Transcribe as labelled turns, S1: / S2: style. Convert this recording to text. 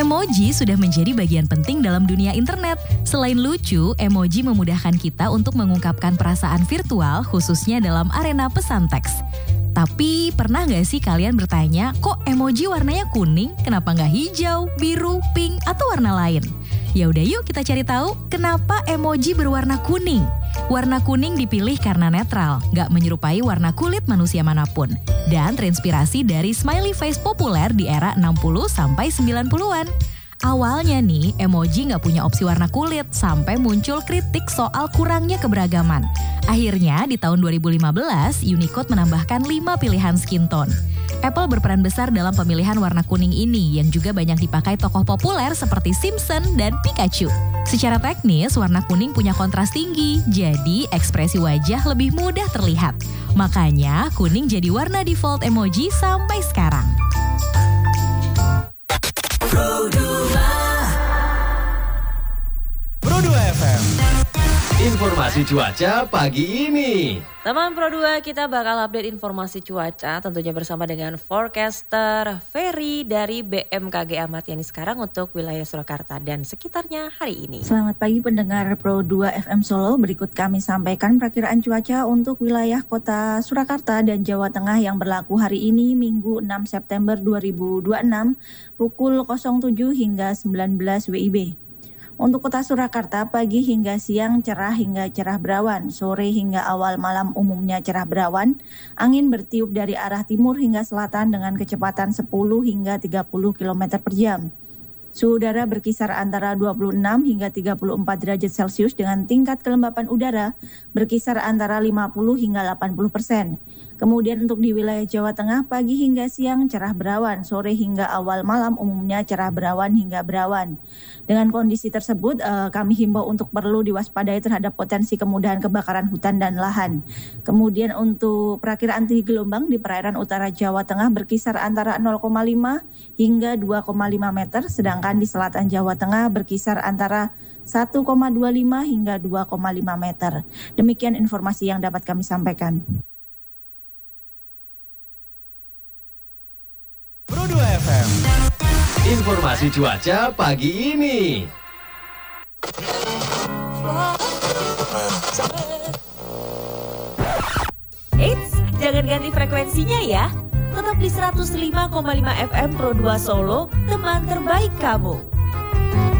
S1: Emoji sudah menjadi bagian penting dalam dunia internet. Selain lucu, emoji memudahkan kita untuk mengungkapkan perasaan virtual khususnya dalam arena pesan teks. Tapi pernah nggak sih kalian bertanya, kok emoji warnanya kuning? Kenapa nggak hijau, biru, pink, atau warna lain? Ya udah yuk kita cari tahu kenapa emoji berwarna kuning. Warna kuning dipilih karena netral, nggak menyerupai warna kulit manusia manapun. Dan terinspirasi dari smiley face populer di era 60-90-an. Awalnya nih, emoji nggak punya opsi warna kulit sampai muncul kritik soal kurangnya keberagaman. Akhirnya di tahun 2015, Unicode menambahkan 5 pilihan skin tone. Apple berperan besar dalam pemilihan warna kuning ini yang juga banyak dipakai tokoh populer seperti Simpson dan Pikachu. Secara teknis, warna kuning punya kontras tinggi, jadi ekspresi wajah lebih mudah terlihat. Makanya, kuning jadi warna default emoji sampai sekarang.
S2: Pro2 FM. Informasi cuaca pagi ini.
S3: Teman Pro2, kita bakal update informasi cuaca tentunya bersama dengan forecaster Ferry dari BMKG Ahmad Yani sekarang untuk wilayah Surakarta dan sekitarnya hari ini.
S4: Selamat pagi pendengar Pro2 FM Solo, berikut kami sampaikan perakiraan cuaca untuk wilayah kota Surakarta dan Jawa Tengah yang berlaku hari ini Minggu 6 September 2026 pukul 07 hingga 19 WIB. Untuk kota Surakarta, pagi hingga siang cerah hingga cerah berawan, sore hingga awal malam umumnya cerah berawan, angin bertiup dari arah timur hingga selatan dengan kecepatan 10 hingga 30 km per jam. Suhu udara berkisar antara 26 hingga 34 derajat Celcius dengan tingkat kelembapan udara berkisar antara 50 hingga 80%. Kemudian untuk di wilayah Jawa Tengah, pagi hingga siang cerah berawan, sore hingga awal malam umumnya cerah berawan hingga berawan. Dengan kondisi tersebut, kami himbau untuk perlu diwaspadai terhadap potensi kemudahan kebakaran hutan dan lahan. Kemudian untuk perakiraan tinggi gelombang di perairan utara Jawa Tengah berkisar antara 0,5 hingga 2,5 meter, sedangkan di selatan Jawa Tengah berkisar antara 1,25 hingga 2,5 meter. Demikian informasi yang dapat kami sampaikan.
S2: Pro2 FM. Informasi cuaca pagi ini.
S3: Eits, jangan ganti frekuensinya ya. Tetap di 105,5 FM Pro2 Solo, teman terbaik kamu.